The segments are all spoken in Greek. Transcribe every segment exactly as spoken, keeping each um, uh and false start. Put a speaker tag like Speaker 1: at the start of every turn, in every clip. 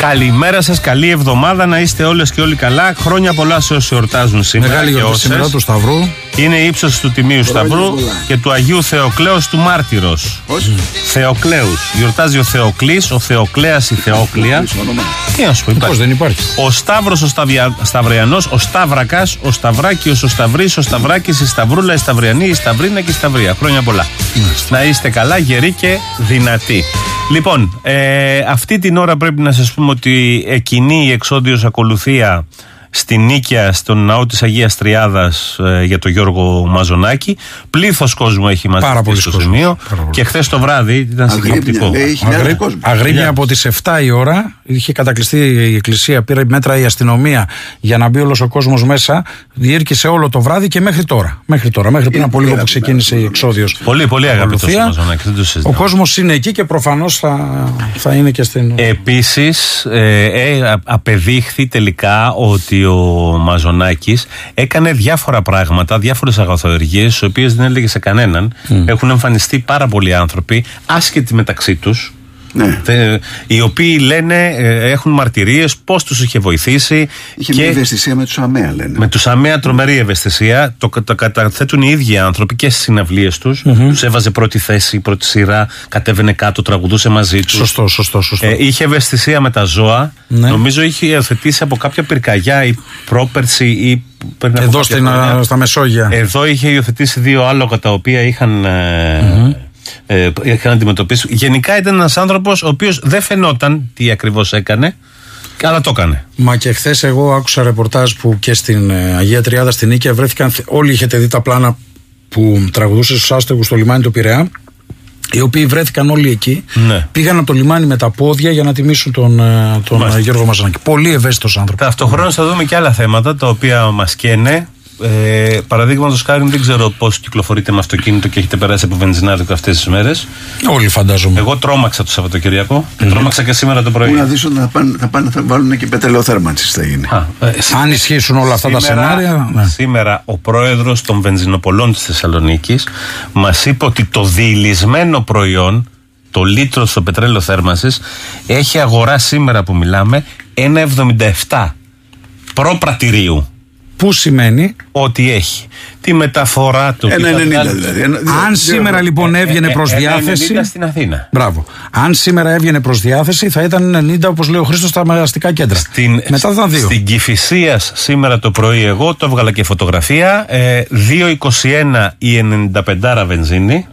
Speaker 1: Καλημέρα σας, καλή εβδομάδα, να είστε όλες και όλοι καλά. Χρόνια πολλά σε όσοι εορτάζουν σήμερα.
Speaker 2: Μεγάλη γιορτή σήμερα του Σταυρού.
Speaker 1: Είναι ύψος του Τιμίου Σταυρού και του Αγίου Θεοκλέους του Μάρτυρος.
Speaker 3: Πώς?
Speaker 1: Θεοκλέους. Γιορτάζει ο Θεοκλής, ο Θεοκλέας, η Θεόκλεια. Τι να σου πω, υπάρχει.
Speaker 2: Πώς δεν υπάρχει.
Speaker 1: Ο Σταύρος, ο Σταβια... Σταυριανός, ο Σταύρακας, ο Σταυράκιος, ο Σταυρής, ο Σταυράκης, η Σταυρούλα, η Σταυριανή, η Σταυρίνα και η Σταυρία. Χρόνια πολλά. Να είστε καλά, γεροί και δυνατοί. Λοιπόν, ε, αυτή την ώρα πρέπει να σας πούμε ότι εκκινεί η εξόντιος ακολουθία στη Νίκαια, στον ναό της Αγίας Τριάδας ε, για τον Γιώργο Μαζονάκη. Πλήθος κόσμου έχει μαζί στο σημείο. Και χθες το βράδυ ήταν συγκληπτικό.
Speaker 2: Αγρί... Αγρίμια από τις εφτά η ώρα. Είχε κατακλειστεί η εκκλησία, πήρε μέτρα η αστυνομία για να μπει όλος ο κόσμος μέσα. Διήρκησε όλο το βράδυ και μέχρι τώρα. Μέχρι τώρα, μέχρι πριν από λίγο που ξεκίνησε η εξόδιος.
Speaker 1: Πολύ, πολύ αγαπητός ο Μαζονάκης.
Speaker 2: Ο κόσμος είναι εκεί και προφανώς θα, θα είναι και στην.
Speaker 1: Επίσης, ε, ε, απεδείχθη τελικά ότι ο Μαζονάκης έκανε διάφορα πράγματα, διάφορες αγαθοεργίες, τις οποίες δεν έλεγε σε κανέναν. Mm. Έχουν εμφανιστεί πάρα πολλοί άνθρωποι, άσχετοι μεταξύ τους. Ναι. Θε, οι οποίοι λένε, ε, έχουν μαρτυρίες πώς τους είχε βοηθήσει.
Speaker 3: Είχε και μια ευαισθησία με τους ΑΜΕΑ, λένε.
Speaker 1: Με τους ΑΜΕΑ τρομερή ευαισθησία. Το, το καταθέτουν οι ίδιοι άνθρωποι και στις συναυλίες τους. Mm-hmm. Τους έβαζε πρώτη θέση, πρώτη σειρά, κατέβαινε κάτω, τραγουδούσε μαζί τους.
Speaker 2: Σωστό, σωστό, σωστό.
Speaker 1: Ε, είχε ευαισθησία με τα ζώα. Ναι. Νομίζω είχε υιοθετήσει από κάποια πυρκαγιά ή πρόπερση ή.
Speaker 2: Εδώ στην, στα Μεσόγεια.
Speaker 1: Εδώ είχε υιοθετήσει δύο άλογα τα οποία είχαν. Mm-hmm. Ε, είχαν αντιμετωπίσει. Γενικά ήταν ένας άνθρωπος ο οποίος δεν φαινόταν τι ακριβώς έκανε, αλλά το έκανε.
Speaker 2: Μα και χθες εγώ άκουσα ρεπορτάζ που και στην ε, Αγία Τριάδα στην Νίκαια βρέθηκαν. Όλοι είχετε δει τα πλάνα που τραγουδούσε στους άστεγους στο λιμάνι του Πειραιά. Οι οποίοι βρέθηκαν όλοι εκεί. Ναι. Πήγαν από το λιμάνι με τα πόδια για να τιμήσουν τον, τον Γιώργο Μαζονάκη. Πολύ ευαίσθητος άνθρωπος.
Speaker 1: Ταυτοχρόνως θα δούμε και άλλα θέματα τα οποία μας καίνε. Ε, Παραδείγματος χάρη, δεν ξέρω πώς κυκλοφορείτε με αυτοκίνητο και έχετε περάσει από βενζινάδικο αυτές τις μέρες.
Speaker 2: Όλοι φαντάζομαι.
Speaker 1: Εγώ τρόμαξα το Σαββατοκυριακό και mm-hmm. τρόμαξα και σήμερα το πρωί.
Speaker 3: Πού να δεις ότι θα πάνε, θα, πάνε, θα βάλουν και πετρελαιοθέρμανση, θα γίνει.
Speaker 1: Α, ε,
Speaker 2: Αν ισχύσουν όλα αυτά σήμερα, τα σενάρια. Ναι.
Speaker 1: Σήμερα ο πρόεδρος των βενζινοπολών της Θεσσαλονίκης μας είπε ότι το διηλυσμένο προϊόν, το λίτρο στο πετρέλαιο θέρμανσης, έχει αγορά σήμερα που μιλάμε ένα εβδομήντα επτά προπρατηρίου.
Speaker 2: Που σημαίνει
Speaker 1: ότι έχει τη μεταφορά του.
Speaker 3: Ένα ενενήντα δηλαδή. Ένα,
Speaker 2: Αν σήμερα λοιπόν έβγαινε προς διάθεση.
Speaker 1: ενενήντα στην Αθήνα.
Speaker 2: Μπράβο. Αν σήμερα έβγαινε προς διάθεση θα ήταν ενενήντα, όπως λέει ο Χρήστος, στα αστικά κέντρα.
Speaker 1: Στην,
Speaker 2: Μετά θα ήταν δύο.
Speaker 1: Στην Κηφισίας σήμερα το πρωί, εγώ το έβγαλα και φωτογραφία. Ε, δύο είκοσι ένα η ενενήντα πέντε βενζίνη.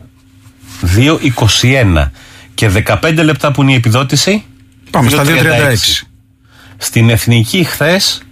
Speaker 1: δύο είκοσι ένα και δεκαπέντε λεπτά που είναι η επιδότηση.
Speaker 2: Πάμε στα δύο τριάντα έξι.
Speaker 1: Στην Εθνική χθες.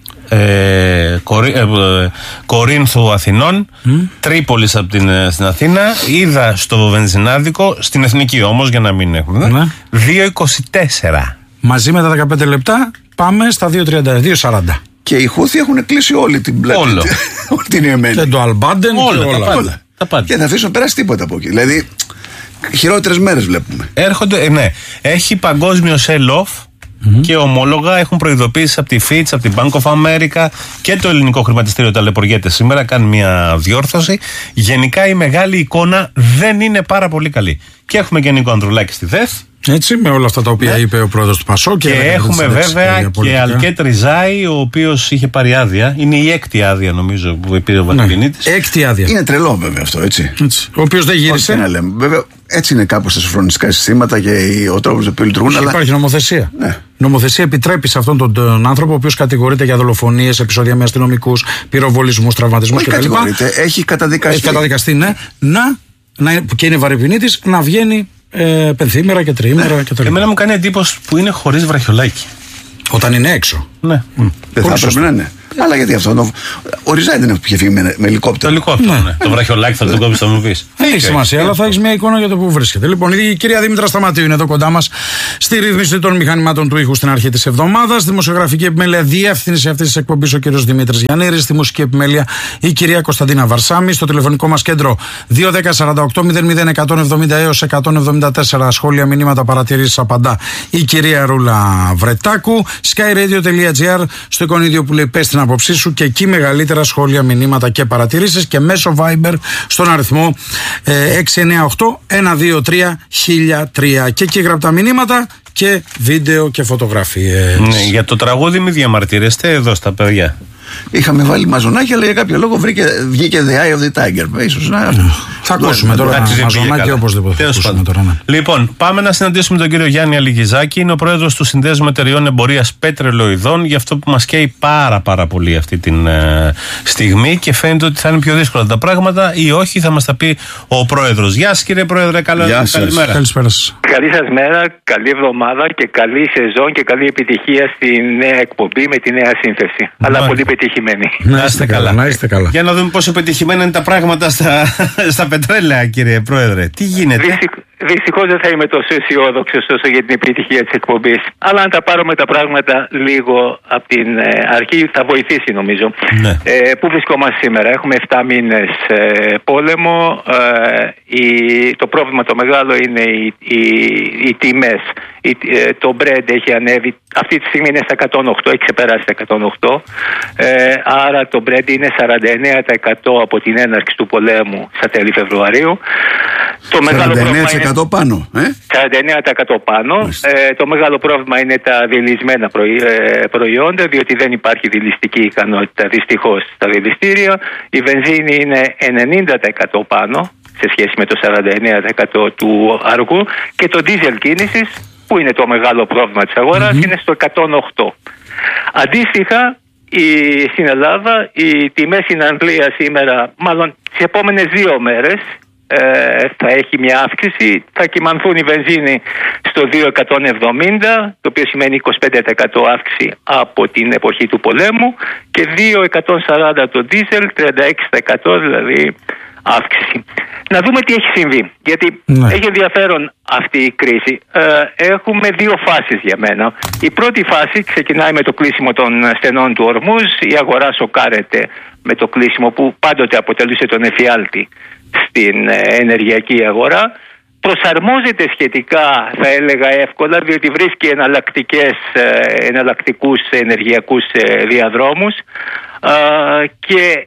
Speaker 1: Ε, Κορι, ε, ε, Κορίνθου Αθηνών, mm. Τρίπολης από την, στην Αθήνα, είδα στο βενζινάδικο, στην Εθνική όμως, για να μην έχουμε, mm. δύο είκοσι τέσσερα.
Speaker 2: Μαζί με τα δεκαπέντε λεπτά πάμε στα δύο τριάντα, δύο σαράντα.
Speaker 3: Και οι Χούθοι έχουν κλείσει όλη την πλάτη.
Speaker 1: Όλο.
Speaker 3: Όλη την Ιεμένη.
Speaker 2: Και το Αλμπάντεν
Speaker 1: όλα,
Speaker 2: και όλα.
Speaker 1: Τα πάντα. Τα πάντα.
Speaker 3: Και θα αφήσουν να περάσει τίποτα από εκεί. Δηλαδή, χειρότερες μέρες βλέπουμε.
Speaker 1: Έρχονται, ναι. Έχει παγκόσμιο sell-off. Mm-hmm. Και ομόλογα έχουν προειδοποίησει από τη Fitch, από την Bank of America και το ελληνικό χρηματιστήριο ταλαιπωριέται σήμερα. Κάνει μια διόρθωση. Γενικά η μεγάλη εικόνα δεν είναι πάρα πολύ καλή. Και έχουμε και Νίκο Ανδρουλάκη στη ΔΕΘ.
Speaker 2: Έτσι, με όλα αυτά τα οποία yeah. είπε ο πρόεδρος του Πασό. Και,
Speaker 1: και έχουμε βέβαια και Αλκέτ Ριζάη, ο οποίος είχε πάρει άδεια. Είναι η έκτη άδεια, νομίζω, που πήρε ο Βαρκινίτης.
Speaker 2: Ναι, έκτη άδεια.
Speaker 3: Είναι τρελό, βέβαια, αυτό, έτσι.
Speaker 2: έτσι. Ο οποίος δεν γύρισε.
Speaker 3: Όχι, να λέμε. Βέβαια, έτσι είναι κάπως τα σοφρονιστικά συστήματα και ο τρόπος που λειτουργούν.
Speaker 2: Αλλά υπάρχει νομοθεσία.
Speaker 3: Ναι.
Speaker 2: Νομοθεσία επιτρέπει σε αυτόν τον, τον άνθρωπο, ο οποίος κατηγορείται για δολοφονίες, επεισόδια με αστυνομικούς, πυροβολισμούς, τραυματισμούς κτλ.
Speaker 3: Έχει καταδικαστεί.
Speaker 2: Έχει καταδικαστεί, ναι. Να, να, και είναι Βαρυπινίτης, να βγαίνει. Ε, πενθήμερα και τριήμερα και τα λοιπά.
Speaker 1: Εμένα μου κάνει εντύπωση που είναι χωρίς βραχιολάκι.
Speaker 2: Όταν είναι έξω.
Speaker 1: Ναι.
Speaker 3: Mm. Δεν θα έπρεπε να είναι. Αλλά γιατί αυτό. Ο Ριζάη δεν είχε φύγει με, με ελικόπτερο.
Speaker 1: Το ελικόπτερο, ναι. ναι. Το βραχιολάκι θα το κόψει, θα μου πει.
Speaker 2: Δεν έχει σημασία, αλλά θα έχει μια εικόνα για το που βρίσκεται. Λοιπόν, η κυρία Δήμητρα Σταματίου είναι εδώ κοντά μας στη ρύθμιση των μηχανημάτων του ήχου στην αρχή της εβδομάδας. Δημοσιογραφική επιμέλεια, διεύθυνση αυτής της εκπομπής ο κύριος Δημήτρης Γιαννήρης. Στη μουσική επιμέλεια η κυρία Κωνσταντίνα Βαρσάμη. Στο τηλεφωνικό μας κέντρο δύο ένα μηδέν σαράντα οκτώ μηδέν μηδέν εκατόν εβδομήντα έως εκατόν εβδομήντα τέσσερα. Σχόλια, μηνύματα, παρατηρήσεις απαντά η κυρία Ρούλα Βρετάκου. skyradio.gr στο εικονίδιο που λέει πες την την άποψή σου και εκεί μεγαλύτερα σχόλια, μηνύματα και παρατηρήσεις και μέσω Viber στον αριθμό ε, έξι εννιά οκτώ ένα δύο τρία χίλια τρία. Και εκεί γραπτά μηνύματα και βίντεο και φωτογραφίες.
Speaker 1: Ναι, για το τραγούδι μη διαμαρτύρεστε εδώ στα παιδιά.
Speaker 3: Είχαμε βάλει μαζονάκι, αλλά για κάποιο λόγο βρήκε, βγήκε The Eye of the Tiger. Ίσως να.
Speaker 2: Θα ακούσουμε τώρα ένα μαζονάκι οπωσδήποτε. Θα ακούσουμε τώρα, ναι.
Speaker 1: Λοιπόν, πάμε να συναντήσουμε τον κύριο Γιάννη Αλιγιζάκη. Είναι ο πρόεδρος του Συνδέσμου Εταιρεών Εμπορίας Πετρελοειδών. Για αυτό που μας καίει πάρα πάρα πολύ αυτή τη ε, στιγμή και φαίνεται ότι θα είναι πιο δύσκολα τα πράγματα ή όχι, θα μας τα πει ο πρόεδρος. Γεια σας κύριε πρόεδρε, καλό, καλημέρα.
Speaker 2: Καλησπέρα σας.
Speaker 4: Καλή σας μέρα, καλή εβδομάδα και καλή σεζόν και καλή επιτυχία στη νέα εκπομπή με τη νέα σύνθεση. Μα... αλλά πολύ πετυχημένη.
Speaker 2: Να είστε καλά, να είστε καλά.
Speaker 1: Για να δούμε πόσο πετυχημένα είναι τα πράγματα στα, στα πετρέλαια, κύριε πρόεδρε. Τι γίνεται?
Speaker 4: Δυστυχ, δυστυχώς δεν θα είμαι τόσο αισιόδοξος όσο για την επιτυχία της εκπομπής. Αλλά αν τα πάρουμε τα πράγματα λίγο από την ε, αρχή θα βοηθήσει νομίζω.
Speaker 1: Ναι.
Speaker 4: Ε, πού βρισκόμαστε σήμερα? Έχουμε επτά μήνες ε, πόλεμο. Ε, η, το πρόβλημα το μεγάλο είναι οι, οι, οι τιμές. Η, ε, το Brent έχει ανέβει, αυτή τη στιγμή είναι στα εκατόν οκτώ, έχει ξεπεράσει τα εκατόν οκτώ. Ε, άρα το Brent είναι σαράντα εννέα τοις εκατό από την έναρξη του πολέμου στα τέλη Φεβρουαρίου. Το μεγάλο
Speaker 3: σαράντα εννέα τοις εκατό
Speaker 4: είναι...
Speaker 3: πάνω. Ε?
Speaker 4: σαράντα εννέα τοις εκατό πάνω. Ε, το μεγάλο πρόβλημα είναι τα δηλισμένα προϊ... ε, προϊόντα, διότι δεν υπάρχει δηλιστική ικανότητα δυστυχώς στα δηληστήρια. Η βενζίνη είναι ενενήντα τοις εκατό πάνω σε σχέση με το σαράντα εννέα τοις εκατό του αργού και το δίζελ κίνησης, που είναι το μεγάλο πρόβλημα της αγοράς, mm-hmm. είναι στο εκατόν οκτώ. Αντίστοιχα, η, στην Ελλάδα οι τιμές στην Αγγλία σήμερα, μάλλον τις επόμενες δύο μέρες, ε, θα έχει μια αύξηση. Θα κυμανθούν οι βενζίνοι στο δύο χιλιάδες εκατόν εβδομήντα, το οποίο σημαίνει είκοσι πέντε τοις εκατό αύξηση από την εποχή του πολέμου, και δύο χιλιάδες εκατόν σαράντα το δίζελ, τριάντα έξι τοις εκατό δηλαδή αύξηση. Να δούμε τι έχει συμβεί, γιατί ναι. έχει ενδιαφέρον αυτή η κρίση. Ε, έχουμε δύο φάσεις για μένα. Η πρώτη φάση ξεκινάει με το κλείσιμο των στενών του Ορμούζ. Η αγορά σοκάρεται με το κλείσιμο που πάντοτε αποτελούσε τον εφιάλτη στην ε, ενεργειακή αγορά. Προσαρμόζεται σχετικά, θα έλεγα εύκολα, διότι βρίσκει εναλλακτικές, ε, εναλλακτικούς ενεργειακούς ε, διαδρόμους ε, και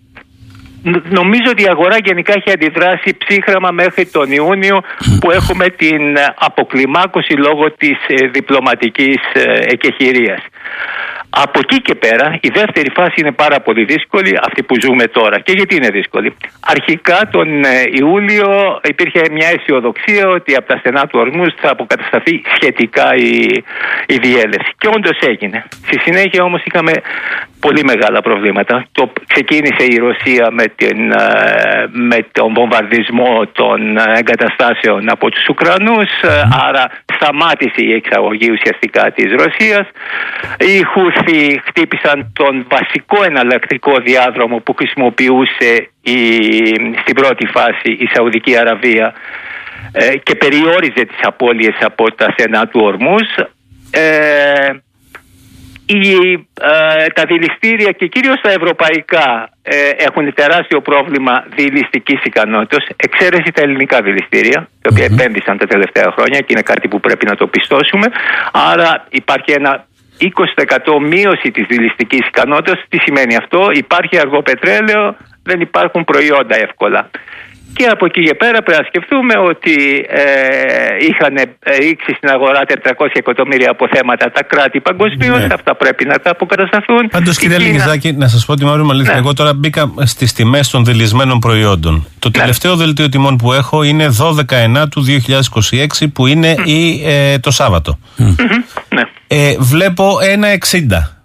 Speaker 4: νομίζω ότι η αγορά γενικά έχει αντιδράσει ψύχραμα μέχρι τον Ιούνιο, που έχουμε την αποκλιμάκωση λόγω της διπλωματικής εκεχηρίας. Από εκεί και πέρα η δεύτερη φάση είναι πάρα πολύ δύσκολη, αυτή που ζούμε τώρα. Και γιατί είναι δύσκολη? Αρχικά τον Ιούλιο υπήρχε μια αισιοδοξία ότι από τα στενά του Ορμούζ θα αποκατασταθεί σχετικά η, η διέλευση. Και όντως έγινε. Στη συνέχεια όμως είχαμε πολύ μεγάλα προβλήματα. Το ξεκίνησε η Ρωσία με, την, με τον βομβαρδισμό των εγκαταστάσεων από τους Ουκρανούς, άρα σταμάτησε η εξαγωγή ουσιαστικά της Ρωσίας. Οι Χούθι χτύπησαν τον βασικό εναλλακτικό διάδρομο που χρησιμοποιούσε η, στην πρώτη φάση η Σαουδική Αραβία ε, και περιόριζε τις απώλειες από τα στενά του Ορμούζ. Ε, οι, ε, τα δηληστήρια και κυρίως τα ευρωπαϊκά ε, έχουν τεράστιο πρόβλημα δηληστικής ικανότητας, εξαίρεση τα ελληνικά δηληστήρια, τα οποία mm-hmm. επένδυσαν τα τελευταία χρόνια και είναι κάτι που πρέπει να το πιστώσουμε. Άρα υπάρχει ένα είκοσι τοις εκατό μείωση της δηληστικής ικανότητας. Τι σημαίνει αυτό? Υπάρχει αργό πετρέλαιο, δεν υπάρχουν προϊόντα εύκολα. Και από εκεί και πέρα πρέπει να σκεφτούμε ότι ε, είχαν ρίξει στην αγορά τετρακόσια εκατομμύρια αποθέματα τα κράτη παγκοσμίως. Ναι. Αυτά πρέπει να τα αποκατασταθούν.
Speaker 1: Πάντως, κύριε Αλιγιζάκη, να σας πω τη μαύρη αλήθεια. Ναι. Εγώ τώρα μπήκα στις τιμές των δηλισμένων προϊόντων. Το ναι. τελευταίο δελτίο τιμών που έχω είναι δώδεκα εννιά του δύο χιλιάδες είκοσι έξι, που είναι mm. η, ε, το Σάββατο. Mm.
Speaker 4: Mm-hmm. Ναι.
Speaker 1: Ε, βλέπω ένα εξήντα.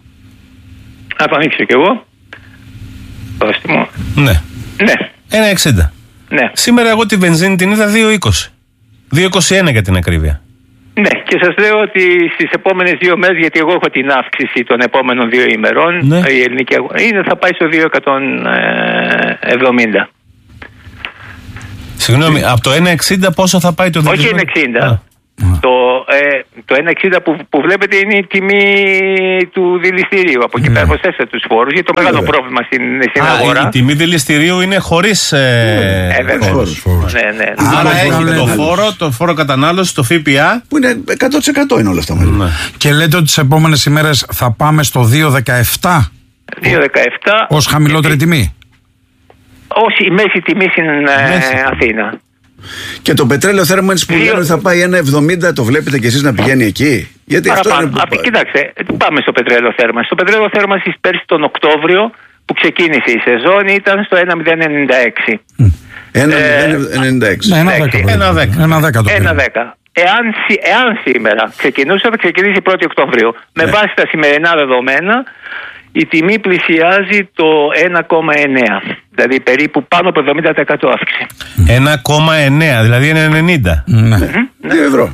Speaker 4: Να το ανοίξω κι εγώ. Πρόστιμο.
Speaker 1: Ναι.
Speaker 4: Ναι.
Speaker 1: ένα εξήντα.
Speaker 4: Ναι.
Speaker 1: Σήμερα εγώ τη βενζίνη την είδα δύο είκοσι. δύο είκοσι ένα για την ακρίβεια.
Speaker 4: Ναι, και σας λέω ότι στις επόμενες δύο μέρες, γιατί εγώ έχω την αύξηση των επόμενων δύο ημερών, ναι. η ελληνική αγορά είναι, θα πάει στο δύο χιλιάδες εκατόν εβδομήντα.
Speaker 1: Συγγνώμη, από το ένα εξήντα πόσο θα πάει το δύο?
Speaker 4: Όχι ένα εξήντα. Α. Το, ε, το ένα εξήντα που, που βλέπετε είναι η τιμή του δηληστηρίου. Από εκεί πέρα προσθέσετε τους φόρους, γιατί το μεγάλο πρόβλημα στην, στην
Speaker 1: Α,
Speaker 4: αγορά.
Speaker 1: Η τιμή δηληστηρίου είναι χωρίς ε,
Speaker 4: ε,
Speaker 1: φόρους.
Speaker 4: Ναι, ναι, ναι.
Speaker 1: Άρα έχει το φόρο, το φόρο κατανάλωση, το ΦΠΑ.
Speaker 3: Που είναι εκατό τοις εκατό είναι όλα αυτά. Ναι.
Speaker 2: Και λέτε ότι τις επόμενες ημέρες θα πάμε στο δύο δεκαεπτά.
Speaker 4: δύο δεκαεπτά.
Speaker 2: Ως χαμηλότερη τιμή.
Speaker 4: Ως η μέση τιμή στην ε, Αθήνα.
Speaker 3: Και το πετρέλαιο θέρμανσης που λένε ότι θα πάει ένα εβδομήντα, το βλέπετε κι εσείς να πηγαίνει εκεί? Γιατί αυτό είναι που...
Speaker 4: Α, κοιτάξτε, πάμε στο πετρέλαιο θέρμανσης. Το πετρέλαιο θέρμανσης πέρσι τον Οκτώβριο που ξεκίνησε η σεζόν ήταν στο ένα κόμμα μηδέν ενενήντα έξι.
Speaker 3: ένα κόμμα ενενήντα έξι.
Speaker 2: ένα δέκα.
Speaker 4: Εάν, εάν σήμερα ξεκινούσε, θα ξεκινήσει πρώτη Οκτωβρίου. Με
Speaker 3: Ναι.
Speaker 4: βάση τα σημερινά δεδομένα, η τιμή πλησιάζει το ένα κόμμα εννέα. Δηλαδή περίπου πάνω από εβδομήντα τοις εκατό αύξηση.
Speaker 1: ένα κόμμα εννέα, δηλαδή είναι ενενήντα.
Speaker 2: Ναι.
Speaker 3: δύο ευρώ.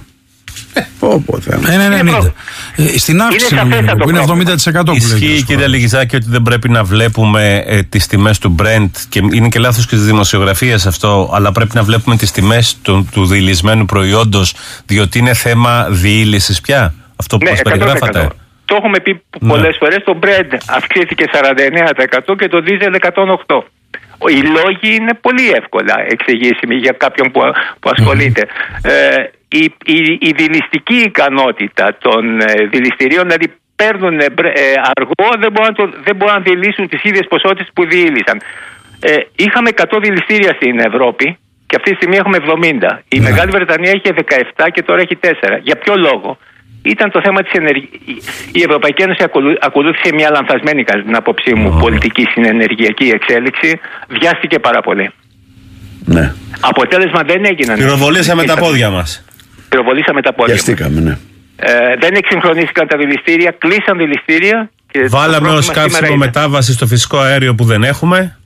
Speaker 3: Πω πω θέμα.
Speaker 2: Είναι ενενήντα. Ε, στην αύξηση
Speaker 4: Είναι σαφές
Speaker 2: που είναι
Speaker 4: το
Speaker 2: εβδομήντα τοις εκατό που λέει.
Speaker 1: Ισχύει, κύριε Λιγιζάκη, ότι δεν πρέπει να βλέπουμε ε, τις τιμές του Brent, και είναι και λάθος και της δημοσιογραφίας αυτό, αλλά πρέπει να βλέπουμε τις τιμές του, του διηλυσμένου προϊόντος, διότι είναι θέμα διήλυσης πια, αυτό που
Speaker 4: Ναι,
Speaker 1: μας περιγράφατε.
Speaker 4: Το έχουμε πει
Speaker 1: Ναι.
Speaker 4: πολλές φορές. Το Brent αυξήθηκε σαράντα εννέα τοις εκατό και το Diesel εκατόν οκτώ τοις εκατό. Οι λόγοι είναι πολύ εύκολα εξηγήσιμοι για κάποιον που, που ασχολείται. Ε, η, η, η δηληστική ικανότητα των ε, δηληστηρίων, δηλαδή παίρνουν ε, αργό, δεν μπορούν, να το, δεν μπορούν να δηλήσουν τις ίδιες ποσότητες που διήλυσαν. Ε, είχαμε εκατό δηληστήρια στην Ευρώπη και αυτή τη στιγμή έχουμε εβδομήντα. Η
Speaker 2: Ναι.
Speaker 4: Μεγάλη Βρετανία έχει δεκαεπτά και τώρα έχει τέσσερα. Για ποιο λόγο? Ήταν το θέμα της ενεργείας. Η Ευρωπαϊκή Ένωση ακολου... ακολούθησε μια λανθασμένη, κατά την άποψή μου, πολιτική στην ενεργειακή εξέλιξη. Βιάστηκε πάρα πολύ.
Speaker 3: Ναι.
Speaker 4: Αποτέλεσμα δεν έγιναν.
Speaker 1: Πυροβολήσαμε τα πόδια μας.
Speaker 4: Πυροβολήσαμε τα πόδια μας.
Speaker 3: Βιαστήκαμε, ναι.
Speaker 4: Ε, δεν εξυγχρονίστηκαν τα δηληστήρια, κλείσαν δηληστήρια. Και
Speaker 1: Βάλαμε ως καύσιμο μετάβαση στο φυσικό αέριο που δεν έχουμε.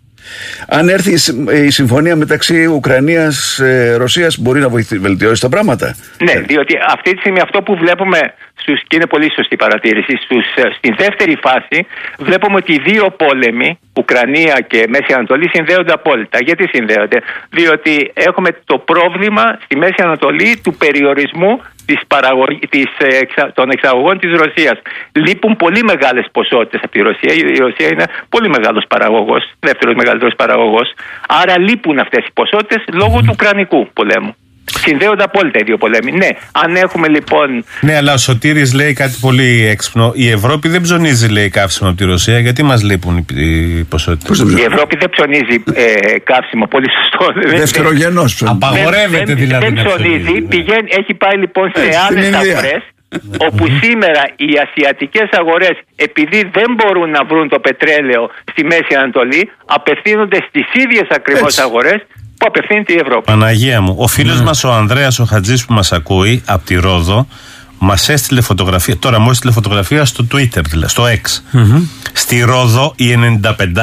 Speaker 3: Αν έρθει η συμ- η συμφωνία μεταξύ Ουκρανίας-Ρωσίας, μπορεί να βοηθήσει, βελτιώσει τα πράγματα.
Speaker 4: Ναι, διότι αυτή τη στιγμή αυτό που βλέπουμε, στους, και είναι πολύ σωστή παρατήρηση, στους, στην δεύτερη φάση βλέπουμε ότι οι δύο πόλεμοι, Ουκρανία και Μέση Ανατολή, συνδέονται απόλυτα. Γιατί συνδέονται? Διότι έχουμε το πρόβλημα στη Μέση Ανατολή του περιορισμού της παραγωγή, της, εξα, των εξαγωγών της Ρωσίας. Λείπουν πολύ μεγάλες ποσότητες από τη Ρωσία. Η Ρωσία είναι πολύ μεγάλος παραγωγός, δεύτερος μεγαλύτερος παραγωγός. Άρα λείπουν αυτές οι ποσότητες λόγω του Ουκρανικού πολέμου. Συνδέονται απόλυτα οι δύο πολέμοι. Ναι, αν έχουμε λοιπόν.
Speaker 1: Ναι, αλλά ο Σωτήρης λέει κάτι πολύ έξυπνο. Η Ευρώπη δεν ψωνίζει, λέει, καύσιμο από τη Ρωσία. Γιατί μας λείπουν οι ποσότητες?
Speaker 4: Η Ευρώπη δεν ψωνίζει ε, καύσιμο. Πολύ σωστό.
Speaker 3: Δευτερογενός ψωνίζει.
Speaker 1: Απαγορεύεται
Speaker 4: δεν,
Speaker 1: δηλαδή.
Speaker 4: Δεν
Speaker 1: να
Speaker 4: ψωνίζει.
Speaker 1: ψωνίζει.
Speaker 4: Πηγαίνει, έχει πάει λοιπόν σε
Speaker 3: Έτσι, στην
Speaker 4: άλλες
Speaker 3: Ινδία.
Speaker 4: αγορές. Όπου σήμερα οι ασιατικές αγορές, επειδή δεν μπορούν να βρουν το πετρέλαιο στη Μέση Ανατολή, απευθύνονται στις ίδιες ακριβώς
Speaker 3: Έτσι.
Speaker 4: αγορές που απευθύνεται η Ευρώπη.
Speaker 1: Παναγία μου, ο φίλος μας ο Ανδρέας ο Χατζής που μας ακούει από τη Ρόδο μας έστειλε φωτογραφία, τώρα μου έστειλε φωτογραφία στο Twitter, δηλαδή, στο X. Στη Ρόδο η ενενήντα πέντε,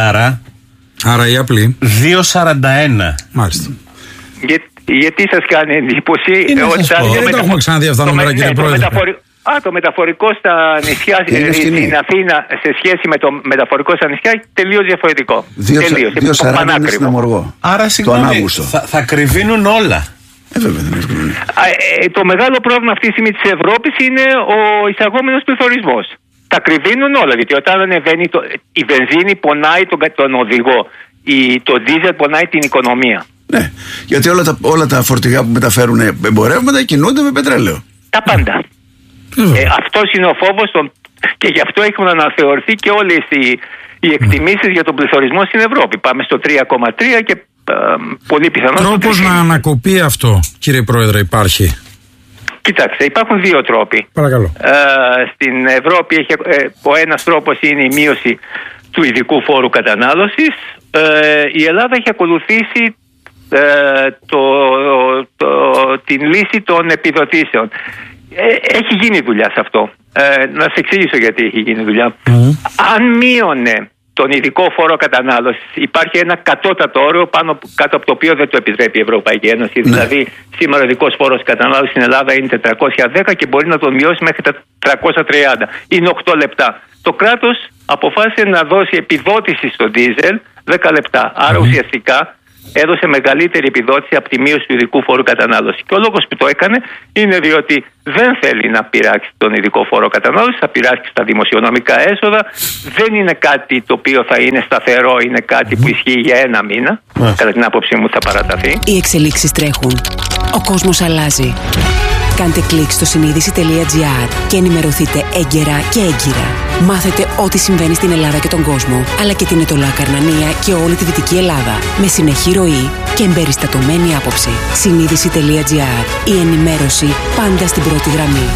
Speaker 2: Άρα η απλή.
Speaker 1: δύο σαράντα ένα.
Speaker 2: Μάλιστα.
Speaker 4: Για, γιατί σας κάνει εντύπωση
Speaker 1: Είναι,
Speaker 4: ότι
Speaker 1: σας
Speaker 4: θα-
Speaker 1: πω.
Speaker 4: το
Speaker 2: Δεν
Speaker 4: μετα-
Speaker 2: τα έχουμε ξαναδεί αυτά
Speaker 4: το
Speaker 2: νούμερα,
Speaker 4: με-
Speaker 2: κύριε
Speaker 4: ναι, το
Speaker 2: Πρόεδρε.
Speaker 4: μεταφορι- Α, το μεταφορικό στα νησιά
Speaker 3: Είναι
Speaker 4: ε,
Speaker 3: σκηνή.
Speaker 4: στην Αθήνα σε σχέση με το μεταφορικό στα νησιά τελείως διαφορετικό.
Speaker 3: Δύο
Speaker 4: τελείως,
Speaker 3: δύο σαράντα είναι
Speaker 4: πανάκριβο.
Speaker 3: στην Αμοργό.
Speaker 1: Άρα
Speaker 3: Τον
Speaker 1: συγγνώμη,
Speaker 3: Αύγουστο.
Speaker 1: θα, θα κρυβίνουν όλα.
Speaker 3: Ε, βέβαια δεν έχει κοινωνία.
Speaker 4: Α, ε, το μεγάλο πρόβλημα αυτή τη στιγμή της Ευρώπης είναι ο εισαγόμενος πληθωρισμός. Τα κρυβίνουν όλα, γιατί όταν ανεβαίνει το, η βενζίνη πονάει τον, τον οδηγό, η, το δίζελ πονάει την οικονομία.
Speaker 3: Ναι, γιατί όλα τα, όλα τα φορτηγά που μεταφέρουν εμπορεύματα κινούνται με πετρέλαιο.
Speaker 4: Τα πάντα. Ε, αυτός είναι ο φόβος των, και γι' αυτό έχουν αναθεωρηθεί και όλες οι, οι εκτιμήσεις για τον πληθωρισμό στην Ευρώπη. Πάμε στο τρία κόμμα τρία και ε, πολύ πιθανόν. στο
Speaker 2: Τρόπος
Speaker 4: τρία.
Speaker 2: να ανακοπεί αυτό, κύριε Πρόεδρε, υπάρχει?
Speaker 4: Κοιτάξτε, υπάρχουν δύο τρόποι.
Speaker 2: Παρακαλώ.
Speaker 4: Ε, στην Ευρώπη έχει, ε, ο ένας τρόπος είναι η μείωση του ειδικού φόρου κατανάλωσης. Ε, η Ελλάδα έχει ακολουθήσει ε, το, το, την λύση των επιδοτήσεων. Ε, έχει γίνει δουλειά σε αυτό. Ε, να σε εξηγήσω γιατί έχει γίνει δουλειά. Αν μείωνε τον ειδικό φόρο κατανάλωσης, υπάρχει ένα κατώτατο όριο πάνω, κάτω από το οποίο δεν το επιτρέπει η Ευρωπαϊκή Ένωση. Δηλαδή, σήμερα ο ειδικός φόρος κατανάλωσης στην Ελλάδα είναι τετρακόσια δέκα και μπορεί να τον μειώσει μέχρι τα τριακόσια τριάντα. Είναι οκτώ λεπτά. Το κράτος αποφάσισε να δώσει επιδότηση στο ντίζελ δέκα λεπτά. Άρα, ουσιαστικά έδωσε μεγαλύτερη επιδότηση από τη μείωση του ειδικού φόρου κατανάλωση. Και ο λόγος που το έκανε είναι διότι δεν θέλει να πειράξει τον ειδικό φόρο κατανάλωση, θα πειράξει τα δημοσιονομικά έσοδα. Δεν είναι κάτι το οποίο θα είναι σταθερό, είναι κάτι που ισχύει για ένα μήνα. Κατά την άποψή μου θα παραταθεί.
Speaker 5: Οι εξελίξεις τρέχουν. Ο κόσμος αλλάζει. Κάντε κλικ στο συνείδηση.gr και ενημερωθείτε έγκαιρα και έγκυρα. Μάθετε ό,τι συμβαίνει στην Ελλάδα και τον κόσμο, αλλά και την Ετωλά Καρνανία και όλη τη Δυτική Ελλάδα. Με συνεχή ροή και εμπεριστατωμένη άποψη. συνείδηση.gr. Η ενημέρωση πάντα στην πρώτη γραμμή.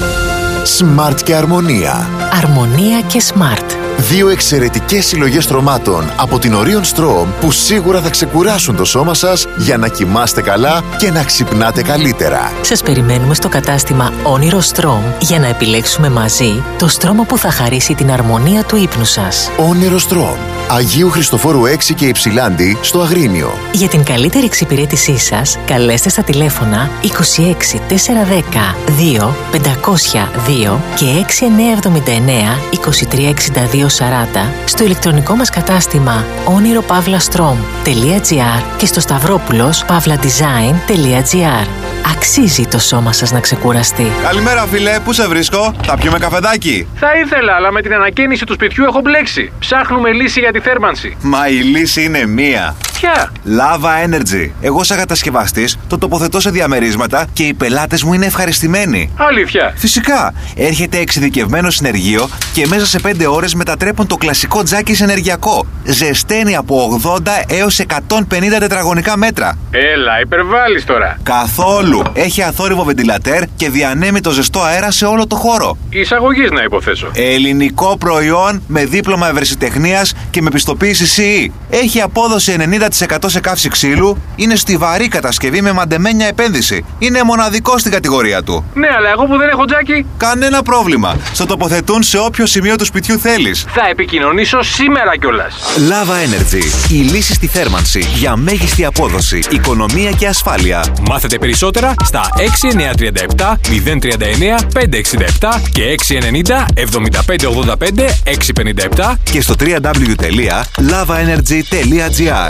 Speaker 6: Smart και Αρμονία.
Speaker 7: Αρμονία και Smart.
Speaker 6: Δύο εξαιρετικές συλλογές στρωμάτων από την Orion Strom που σίγουρα θα ξεκουράσουν το σώμα σας για να κοιμάστε καλά και να ξυπνάτε καλύτερα.
Speaker 7: Σας περιμένουμε στο κατάστημα Όνειρο Strom για να επιλέξουμε μαζί το στρώμα που θα χαρίσει την αρμονία του ύπνου σας.
Speaker 6: Όνειρο Strom. Αγίου Χριστοφόρου έξι και Υψηλάντη στο Αγρίνιο.
Speaker 7: Για την καλύτερη εξυπηρέτησή σας, καλέστε στα τηλέφωνα είκοσι έξι τετρακόσια δέκα δύο πεντακόσια δύο και έξι εννιά εβδομήντα εννέα είκοσι τρία εξήντα δύο σαράντα στο ηλεκτρονικό μας κατάστημα όνειρο παύλα στρομ τελεία τζι άρ και στο σταυρόπουλος παύλα design τελεία τζι άρ. Αξίζει το σώμα σας να ξεκουραστεί.
Speaker 8: Καλημέρα, φίλε, πού σε βρίσκω? Θα πιούμε καφεδάκι?
Speaker 9: Θα ήθελα, αλλά με την ανακαίνιση του σπιτιού έχω μπλέξει. Ψάχνουμε λύση για τη θέρμανση.
Speaker 8: Μα η λύση είναι μία.
Speaker 9: Ποια?
Speaker 8: Lava Energy. Εγώ, σαν κατασκευαστής, το τοποθετώ σε διαμερίσματα και οι πελάτες μου είναι ευχαριστημένοι.
Speaker 9: Αλήθεια?
Speaker 8: Φυσικά. Έρχεται εξειδικευμένο συνεργείο και μέσα σε πέντε ώρες μετατρέπουν το κλασικό τζάκι σε ενεργειακό. Ζεσταίνει από ογδόντα έως εκατόν πενήντα τετραγωνικά μέτρα.
Speaker 9: Έλα, υπερβάλλεις τώρα.
Speaker 8: Καθόλου. Έχει αθόρυβο βεντιλατέρ και διανέμει το ζεστό αέρα σε όλο το χώρο.
Speaker 9: Εισαγωγής να υποθέσω.
Speaker 8: Ελληνικό προϊόν με δίπλωμα ευρεσιτεχνίας και με πιστοποίηση σι ι. Έχει απόδοση ενενήντα τοις εκατό σε καύση ξύλου. Είναι στιβαρή κατασκευή με μαντεμένια επένδυση. Είναι μοναδικό στην κατηγορία του.
Speaker 9: Ναι, αλλά εγώ που δεν έχω τζάκι.
Speaker 8: Κανένα πρόβλημα. Στο τοποθετούν σε όποιο σημείο του σπιτιού θέλεις.
Speaker 9: Θα επικοινωνήσω σήμερα κιόλας.
Speaker 8: Lava Energy. Η λύση στη θέρμανση για μέγιστη απόδοση, οικονομία και ασφάλεια.
Speaker 10: Μάθετε περισσότερα στα έξι εννιά τρία επτά μηδέν τρία εννιά πέντε έξι επτά και έξι ενενήντα εβδομήντα πέντε ογδόντα πέντε έξι πενήντα επτά
Speaker 8: και στο double-u double-u double-u τελεία lava energy τελεία τζι άρ.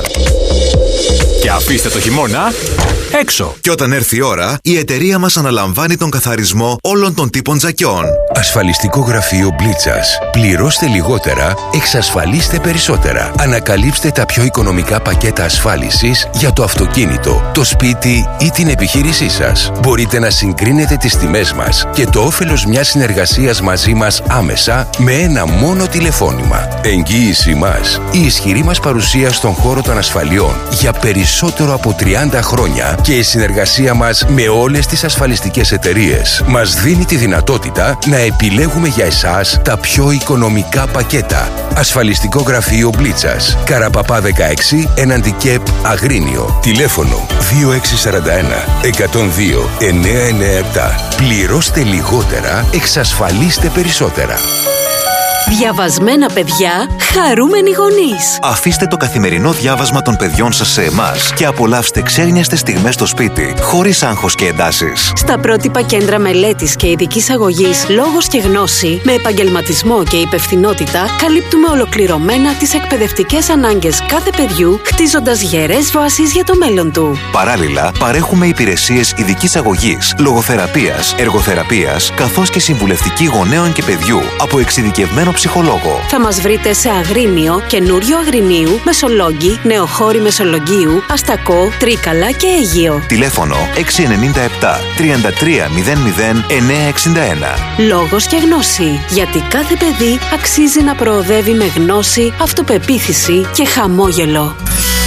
Speaker 10: Και αφήστε το χειμώνα έξω.
Speaker 8: Και όταν έρθει η ώρα, η εταιρεία μας αναλαμβάνει τον καθαρισμό όλων των τύπων τζακιών.
Speaker 11: Ασφαλιστικό γραφείο Μπλίτσας. Πληρώστε λιγότερα, εξασφαλίστε περισσότερα. Ανακαλύψτε τα πιο οικονομικά πακέτα ασφάλισης για το αυτοκίνητο, το σπίτι ή την επιχείρησή σας. Μπορείτε να συγκρίνετε τις τιμές μας και το όφελος μιας συνεργασίας μαζί μας άμεσα με ένα μόνο τηλεφώνημα. Εγγύηση μας. Η ισχυρή μας παρουσία στον χώρο των ασφαλιών για περισσότερο από τριάντα χρόνια και η συνεργασία μας με όλες τις ασφαλιστικές εταιρείες μας δίνει τη δυνατότητα να επιλέγουμε για εσάς τα πιο οικονομικά πακέτα. Ασφαλιστικό γραφείο Μπλίτσας. Καραπαπά δεκαέξι, έναντι ΚΕΠ Αγρίνιο. Τηλέφωνο δύο έξι τέσσερα ένα εκατόν δύο εννιακόσια ενενήντα επτά. Πληρώστε λιγότερα, εξασφαλίστε περισσότερα.
Speaker 5: Διαβασμένα παιδιά, χαρούμενοι γονείς.
Speaker 8: Αφήστε το καθημερινό διάβασμα των παιδιών σας σε εμάς και απολαύστε ξένιαστες στιγμές στο σπίτι, χωρίς άγχος και εντάσεις.
Speaker 5: Στα πρότυπα κέντρα μελέτης και ειδικής αγωγής Λόγος και Γνώση, με επαγγελματισμό και υπευθυνότητα, καλύπτουμε ολοκληρωμένα τις εκπαιδευτικές ανάγκες κάθε παιδιού, χτίζοντας γερές βάσεις για το μέλλον του.
Speaker 8: Παράλληλα, παρέχουμε υπηρεσίες ειδικής αγωγής, λογοθεραπείας, εργοθεραπείας, καθώς και συμβουλευτική γονέων και παιδιού από εξειδικευμένο ψυχολόγο.
Speaker 5: Θα μας βρείτε σε Αγρίνιο, Καινούριο Αγρινίου, Μεσολόγγι, Νεοχώρη Μεσολογγίου, Αστακό, Τρίκαλα και Αίγυο.
Speaker 8: Τηλέφωνο έξι εννιά επτά τριάντα τρία μηδέν μηδέν εννιακόσια εξήντα ένα.
Speaker 5: Λόγος και Γνώση. Γιατί κάθε παιδί αξίζει να προοδεύει με γνώση, αυτοπεποίθηση και χαμόγελο.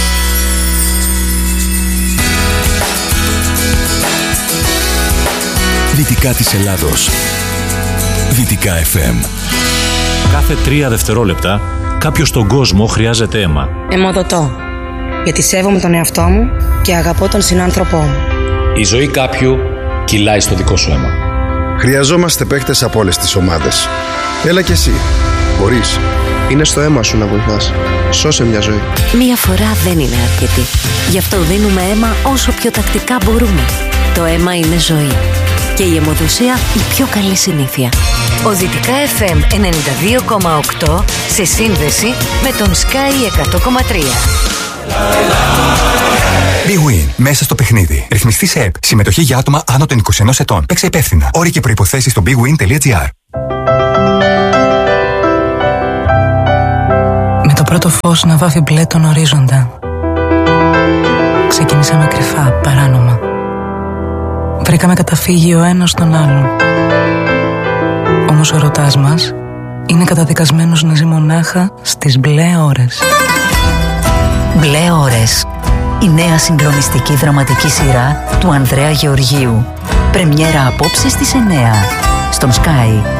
Speaker 11: Δυτικά της Ελλάδος. Δυτικά εφ εμ.
Speaker 12: Κάθε τρία δευτερόλεπτα κάποιος στον κόσμο χρειάζεται αίμα.
Speaker 13: Αιμοδοτώ, γιατί σέβομαι τον εαυτό μου και αγαπώ τον συνάνθρωπό μου.
Speaker 12: Η ζωή κάποιου κυλάει στο δικό σου αίμα.
Speaker 14: Χρειαζόμαστε παίκτες από όλες τις ομάδες. Έλα κι εσύ. Μπορείς.
Speaker 15: Είναι στο αίμα σου να βοηθάς. Σώσε μια ζωή.
Speaker 16: Μία φορά δεν είναι αρκετή. Γι' αυτό δίνουμε αίμα όσο πιο τακτικά μπορούμε. Το αίμα είναι ζωή. Και η αιμοδοσία η πιο καλή συνήθεια. Ο Δυτικά εφ εμ ενενήντα δύο κόμμα οκτώ σε σύνδεση με τον Sky εκατό κόμμα τρία.
Speaker 17: Big Win. Μέσα στο παιχνίδι. Ρυθμιστή σε ΕΠ. Συμμετοχή για άτομα άνω των είκοσι ένα ετών. Παίξε υπεύθυνα. Όροι και προϋποθέσεις στο big win τελεία τζι άρ.
Speaker 18: Με το πρώτο φως να βάφει μπλε τον ορίζοντα. Ξεκινήσαμε κρυφά, παράνομα. βρήκαμε καταφύγει ο ένας στον άλλον. Όμως ο ερωτάς μας είναι καταδικασμένος να ζει μονάχα στις μπλε ώρες.
Speaker 19: Μπλε ώρες. Η νέα συγκλονιστική δραματική σειρά του Ανδρέα Γεωργίου. Πρεμιέρα απόψε στις εννιά. Στον Sky.